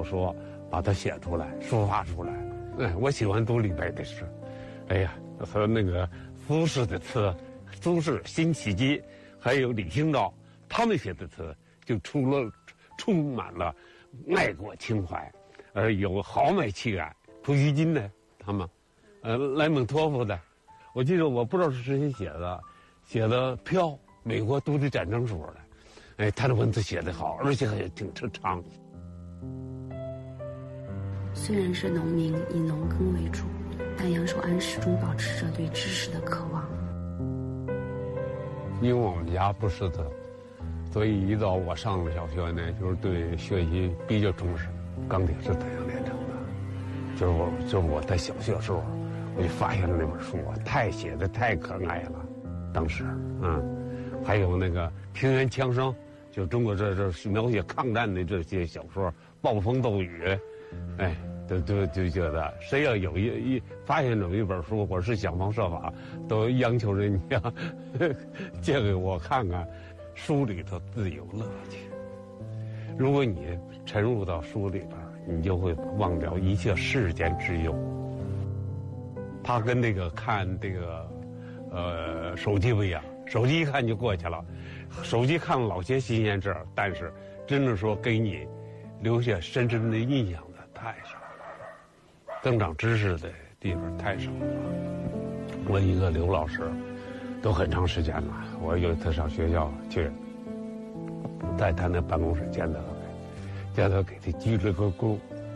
小说把它写出来、抒发出来。我喜欢读李白的诗，和那个苏轼的词，苏轼、辛弃疾，还有李清照，他们写的词就充满了爱国情怀，而有豪迈气概。普希金的他们，莱蒙托夫的，我记得我不知道是谁写的《飘》，美国独立战争时候的，他的文字写得好，而且还挺长。 虽然是农民，以农耕为主，但杨守安始终保持着对知识的渴望。 因为我们家不识字，所以一到我上了小学呢，就是对学习比较重视。钢铁是怎样炼成的？就是我在小学时候，我就发现了那本书啊，写的太可爱了。当时，还有那个平原枪声，就中国这描写抗战的这些小说，暴风骤雨。就觉得谁要有发现有一本书，或者是想方设法，都央求人家借给我看看，书里头自有乐趣。如果你沉入到书里边，你就会忘掉一切世间之忧。它跟那个看这个手机不一样，手机一看就过去了，手机看了老些新鲜事，但是真的说给你留下深深的印象的太少了，增长知识的地方太少了。我一个刘老师都很长时间了，我有一次上学校去，在他那办公室见到他，给他鞠了个躬，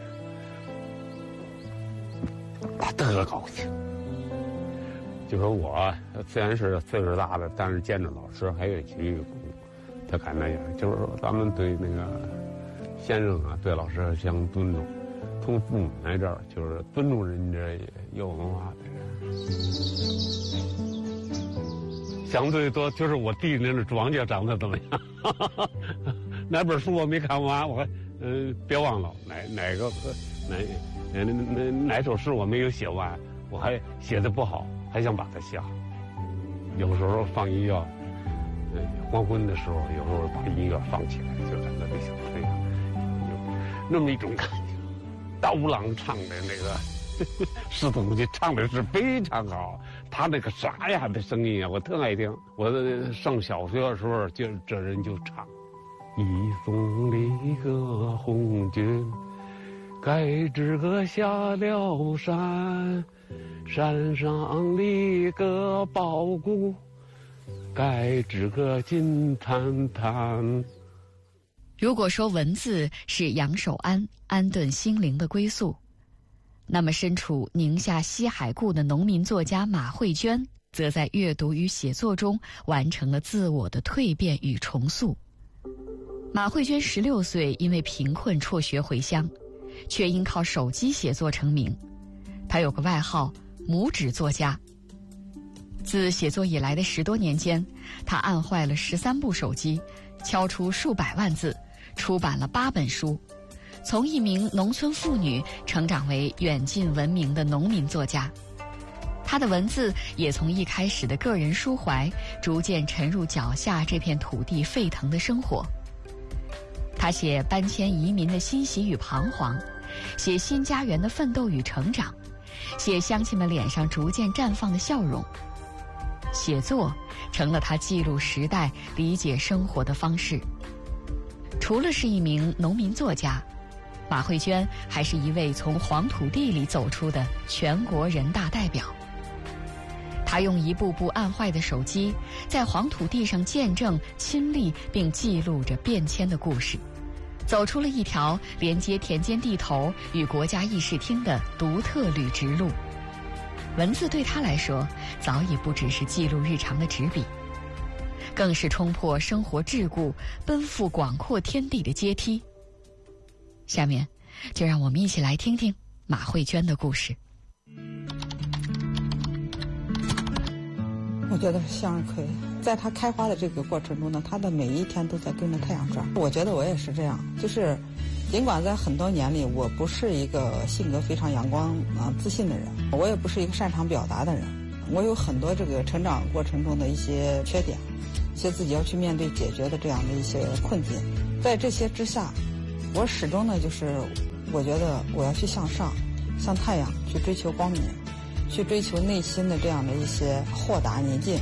他特高兴。就说我虽然是岁数大了，但是见着老师还愿意鞠个躬，他感觉就是说咱们对那个先生啊，对老师相尊重。从父母来这儿就是尊重人家有文化的人。相对多就是我弟那个庄稼长得怎么样？哪本书我没看完，我别忘了哪首诗我没有写完，我还写的不好，还想把它写好。有时候放音乐，黄昏的时候，有时候把音乐放起来，就在那里想睡，有那么一种感觉。刀郎唱的那个石头就唱的是非常好，他那个沙哑的声音啊，我特爱听。我上小学的时候，这人就唱：一送离个红军，该知个下了山，山上立个宝骨，该知个金灿灿。 如果说文字是杨守安安顿心灵的归宿，那么身处宁夏西海固的农民作家马慧娟，则在阅读与写作中完成了自我的蜕变与重塑。马慧娟16岁因为贫困辍学回乡，却因靠手机写作成名。她有个外号“拇指作家”。自写作以来的10多年间，她按坏了13部手机，敲出数百万字，出版了8本书，从一名农村妇女成长为远近闻名的农民作家。他的文字也从一开始的个人抒怀，逐渐沉入脚下这片土地沸腾的生活。他写搬迁移民的欣喜与彷徨，写新家园的奋斗与成长，写乡亲们脸上逐渐绽放的笑容。写作成了他记录时代、理解生活的方式。除了是一名农民作家，马慧娟还是一位从黄土地里走出的全国人大代表。她用一部部按坏的手机，在黄土地上见证、亲历并记录着变迁的故事，走出了一条连接田间地头与国家议事厅的独特履直路。文字对他来说，早已不只是记录日常的纸笔，更是冲破生活桎梏、奔赴广阔天地的阶梯。下面，就让我们一起来听听马慧娟的故事。 我觉得是向日葵，在它开花的这个过程中呢，它的每一天都在跟着太阳转。我觉得我也是这样，就是尽管在很多年里，我不是一个性格非常阳光自信的人，我也不是一个擅长表达的人，我有很多这个成长过程中的一些缺点，一些自己要去面对解决的这样的一些困境。在这些之下， 我始终呢就是我觉得我要去向上，向太阳去追求光明，去追求内心的这样的一些豁达宁静。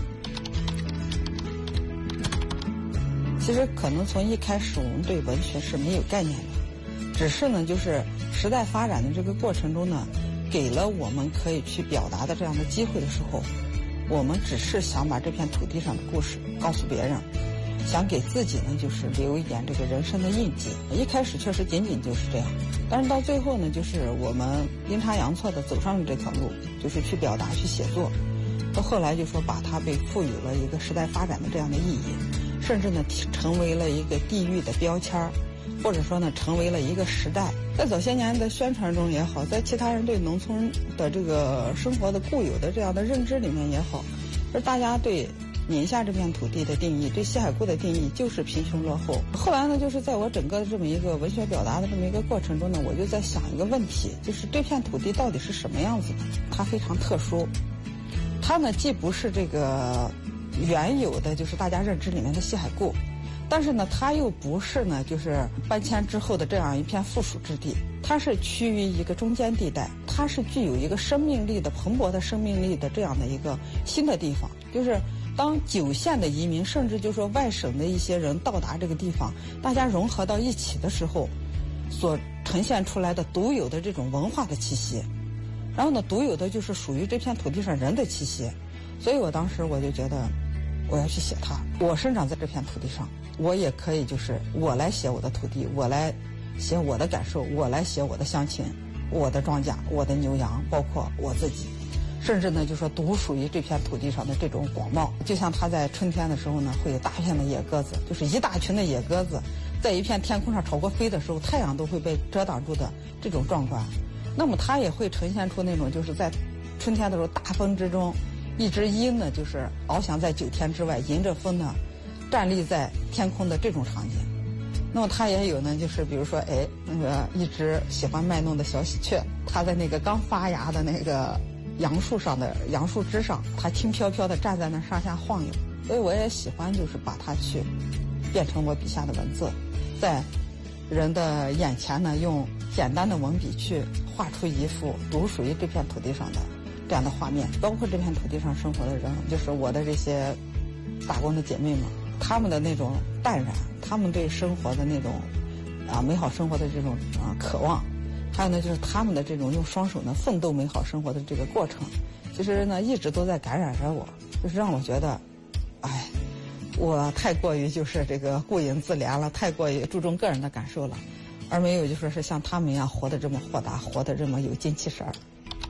其实可能从一开始我们对文学是没有概念的，只是呢就是时代发展的这个过程中呢，给了我们可以去表达的这样的机会的时候，我们只是想把这片土地上的故事告诉别人，想给自己呢就是留一点这个人生的印记。一开始确实仅仅就是这样，但是到最后呢，就是我们阴差阳错的走上了这条路，就是去表达去写作，到后来就说把它被赋予了一个时代发展的这样的意义，甚至呢成为了一个地域的标签，或者说呢成为了一个时代。在早些年的宣传中也好，在其他人对农村的这个生活的固有的这样的认知里面也好，而大家对宁夏这片土地的定义，对西海固的定义就是贫穷落后。后来呢，就是在我整个这么一个文学表达的这么一个过程中呢，我就在想一个问题，就是这片土地到底是什么样子的？它非常特殊，它呢既不是这个原有的就是大家认知里面的西海固，但是呢它又不是呢就是搬迁之后的这样一片附属之地，它是趋于一个中间地带，它是具有一个生命力的蓬勃的生命力的这样的一个新的地方。就是当9县的移民，甚至就说外省的一些人到达这个地方，大家融合到一起的时候，所呈现出来的独有的这种文化的气息，然后呢独有的就是属于这片土地上人的气息。所以我当时我就觉得我要去写它，我生长在这片土地上，我也可以就是我来写我的土地，我来写我的感受，我来写我的乡亲，我的庄稼，我的牛羊，包括我自己，甚至呢就说独属于这片土地上的这种广袤。就像它在春天的时候呢，会有大片的野鸽子，就是一大群的野鸽子在一片天空上朝过飞的时候，太阳都会被遮挡住的这种壮观。那么它也会呈现出那种就是在春天的时候大风之中，一只鹰呢就是翱翔在9天之外，迎着风呢站立在天空的这种场景。那么它也有呢，就是比如说那个一只喜欢卖弄的小喜鹊，它在那个刚发芽的那个杨树上的杨树枝上，它轻飘飘地站在那上下晃悠。所以我也喜欢就是把它去变成我笔下的文字，在人的眼前呢用简单的文笔去画出一幅独属于这片土地上的这样的画面。包括这片土地上生活的人，就是我的这些打工的姐妹们，她们的那种淡然，她们对生活的那种美好生活的这种渴望，还有呢就是他们的这种用双手呢奋斗美好生活的这个过程，其实呢一直都在感染着我，就是让我觉得我太过于就是这个顾影自怜了，太过于注重个人的感受了，而没有就说是像他们一样活得这么豁达，活得这么有精气神儿。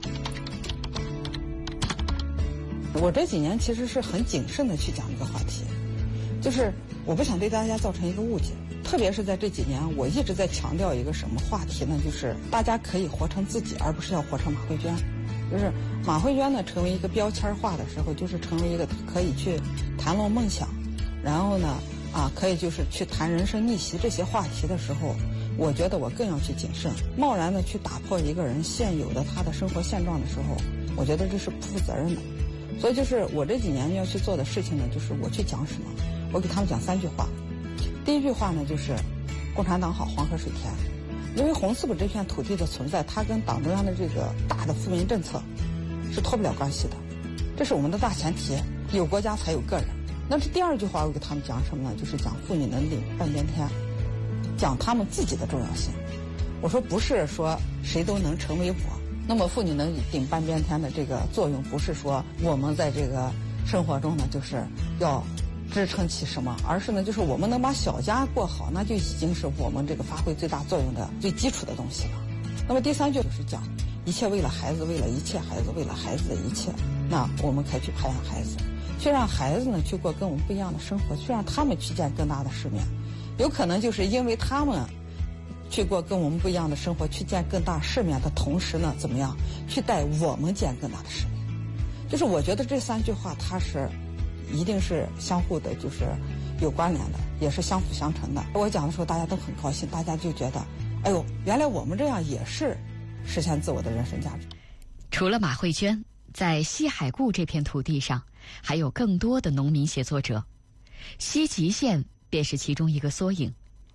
我这几年其实是很谨慎的去讲这个话题，就是我不想对大家造成一个误解。特别是在这几年，我一直在强调一个什么话题呢？就是大家可以活成自己，而不是要活成马慧娟。就是马慧娟呢，成为一个标签化的时候，就是成为一个可以去谈论梦想，然后呢可以就是去谈人生逆袭这些话题的时候，我觉得我更要去谨慎。贸然的去打破一个人现有的他的生活现状的时候，我觉得这是不负责任的。所以就是我这几年要去做的事情呢，就是我去讲什么，我给他们讲3句话。第一句话呢，就是共产党好，黄河水甜。因为红四堡这片土地的存在，它跟党中央的这个大的富民政策是脱不了关系的，这是我们的大前提，有国家才有个人。那这第2句话我给他们讲什么呢？就是讲妇女能顶半边天，讲他们自己的重要性。我说不是说谁都能成为我，那么妇女能顶半边天的这个作用，不是说我们在这个生活中呢就是要支撑起什么，而是呢就是我们能把小家过好，那就已经是我们这个发挥最大作用的最基础的东西了。那么第3句就是讲一切为了孩子，为了一切孩子，为了孩子的一切。那我们可以去培养孩子，去让孩子呢去过跟我们不一样的生活，去让他们去见更大的世面。有可能就是因为他们去过跟我们不一样的生活，去见更大世面的同时呢，怎么样去带我们见更大的世面。就是我觉得这3句话它是一定是相互的，就是有关联的，也是相辅相成的。我讲的时候大家都很高兴，大家就觉得原来我们这样也是实现自我的人生价值。 除了马慧娟，在西海固这片土地上还有更多的农民写作者，西吉县便是其中一个缩影。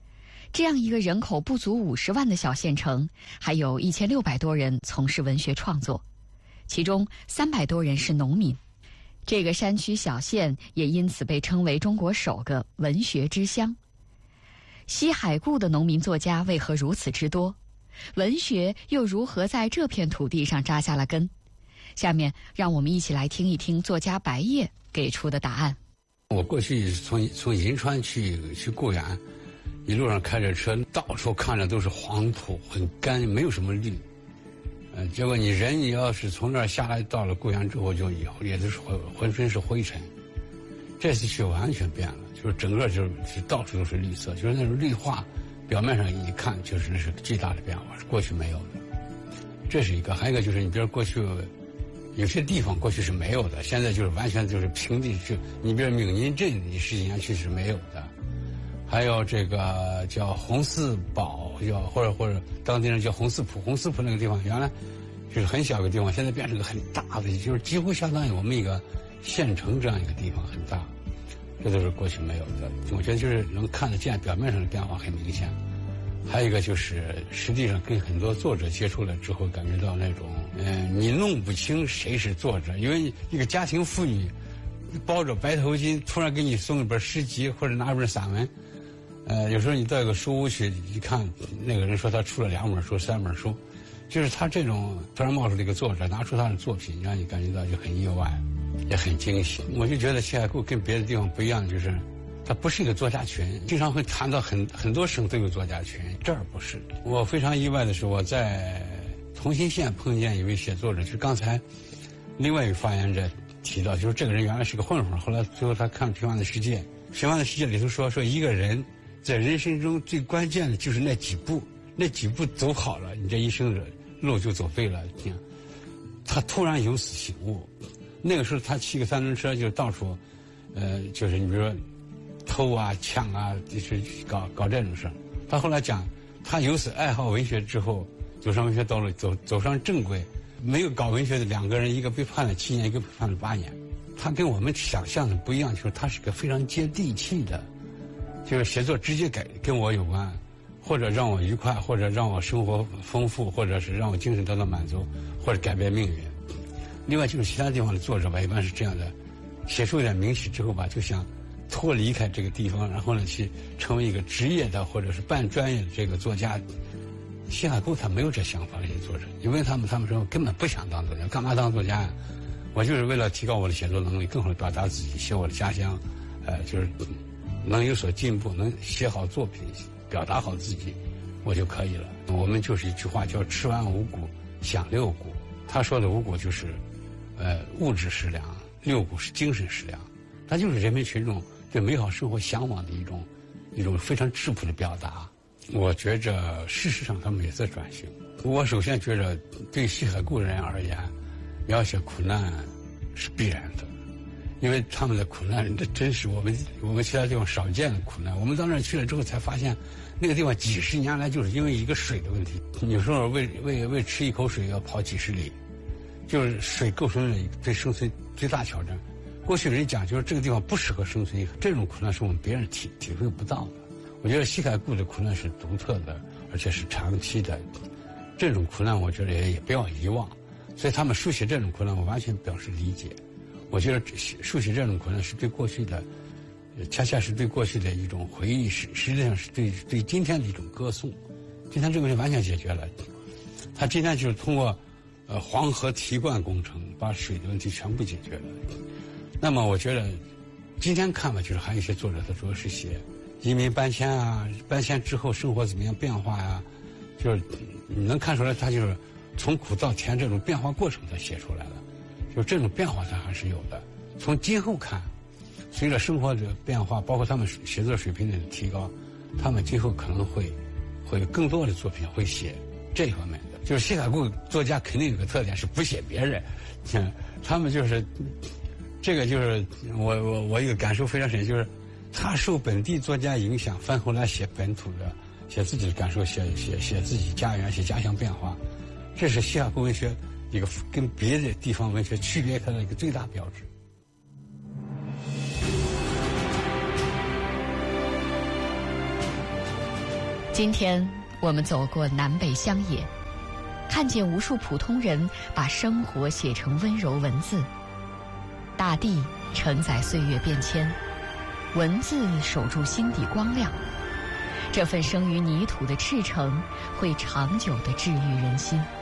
这样一个人口不足50万的小县城，还有1600多人从事文学创作，其中300多人是农民。这个山区小县也因此被称为中国首个文学之乡。西海固的农民作家为何如此之多？文学又如何在这片土地上扎下了根？下面让我们一起来听一听作家白叶给出的答案。 我过去从银川去固原，一路上开着车，到处看着都是黄土，很干，没有什么绿。结果你要是从那儿下来，到了固原之后，就以后也都是浑身是灰尘。这次去完全变了，就是整个就是到处都是绿色，就是那种绿化，表面上一看就是那是巨大的变化，是过去没有的。这是一个，还有一个就是你比如过去有些地方过去是没有的，现在就是完全就是平地，就你比如闽阴镇，你10几年去是没有的。还有这个叫红四堡，或者当地人叫红四浦那个地方，原来就是很小个地方，现在变成个很大的，就是几乎相当于我们一个县城这样一个地方，很大。这都是过去没有的，我觉得就是能看得见，表面上的变化很明显。还有一个就是实际上跟很多作者接触了之后，感觉到那种你弄不清谁是作者，因为一个家庭妇女包着白头巾突然给你送一本诗集或者拿一本散文，有时候你到一个书屋去一看，那个人说他出了2本书3本书，就是他这种突然冒出了一个作者拿出他的作品，让你感觉到就很意外也很惊喜。我就觉得西海固跟别的地方不一样，就是它不是一个作家群，经常会谈到很多省都有作家群，这儿不是。我非常意外的是，我在同心县碰见一位写作者，就是刚才另外一位发言者提到，就是这个人原来是个混混，后来最后他看了《平凡的世界》，《平凡的世界》里头说一个人在人生中最关键的就是那几步走好了，你这一生的路就走对了。他突然由此醒悟，那个时候他骑个3轮车就到处，就是你比如说偷啊抢啊，就是搞这种事。他后来讲，他由此爱好文学之后，走上文学道路，走上正轨。没有搞文学的2个人，一个被判了7年，一个被判了8年。他跟我们想象的不一样，就是他是个非常接地气的，就是写作直接跟我有关，或者让我愉快，或者让我生活丰富，或者是让我精神得到满足，或者改变命运。另外就是其他地方的作者吧，一般是这样的，写出一点名气之后吧，就想脱离开这个地方，然后呢去成为一个职业的或者是半专业的这个作家。西海固他没有这想法，这些作者，因为他们说根本不想当作家，干嘛当作家呀？我就是为了提高我的写作能力，更好的表达自己，写我的家乡，就是能有所进步，能写好作品，表达好自己，我就可以了。我们就是一句话叫吃完五谷享六谷，他说的五谷就是物质食粮，6谷是精神食粮，它就是人民群众对美好生活向往的一种非常质朴的表达。我觉着事实上他们也在转型。我首先觉着对西海固人而言，描写苦难是必然的，因为他们的苦难这真是我们其他地方少见的苦难。我们到那儿去了之后才发现，那个地方几十年来就是因为一个水的问题，有时候为吃一口水要跑几十里，就是水构成了对生存最大挑战。过去人讲就是这个地方不适合生存，这种苦难是我们别人体会不到的。我觉得西海固的苦难是独特的，而且是长期的，这种苦难我觉得也不要遗忘。所以他们书写这种苦难，我完全表示理解。我觉得书写这种苦难是对过去的，恰恰是对过去的一种回忆，实际上是对今天的一种歌颂。今天这个问题完全解决了，他今天就是通过黄河提灌工程把水的问题全部解决了。那么我觉得今天看吧，就是还有一些作者他主要是写移民搬迁啊，搬迁之后生活怎么样变化呀，就是你能看出来他就是从苦到甜这种变化过程他写出来了，就这种变化他还是有的。从今后看，随着生活的变化，包括他们写作水平的提高，他们今后可能会有更多的作品会写这方面的。就是西海固作家肯定有个特点是不写别人，他们就是这个就是我一个感受非常深，就是他受本地作家影响，翻回来写本土的，写自己的感受，写自己家园，写家乡变化，这是西海固文学一个跟别的地方文学区别开的一个最大标志。 今天我们走过南北乡野，看见无数普通人把生活写成温柔文字。大地承载岁月变迁，文字守住心底光亮。这份生于泥土的赤诚，会长久地治愈人心。